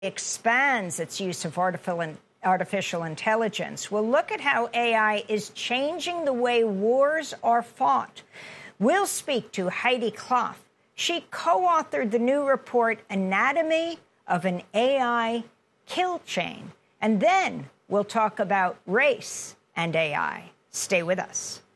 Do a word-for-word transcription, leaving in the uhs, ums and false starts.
expands its use of artificial artificial intelligence. We'll look at how A I is changing the way wars are fought. We'll speak to Heidi Klopf. She co-authored the new report, Anatomy of an A I Kill Chain. And then we'll talk about race and A I. Stay with us.